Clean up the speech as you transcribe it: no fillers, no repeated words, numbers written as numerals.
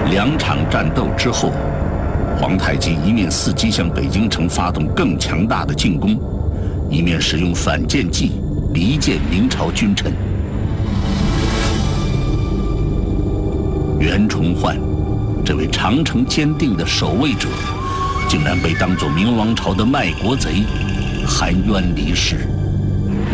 2场战斗之后，皇太极一面伺机向北京城发动更强大的进攻，一面使用反间计离间明朝君臣。袁崇焕，这位长城坚定的守卫者，竟然被当作明王朝的卖国贼，含冤离世。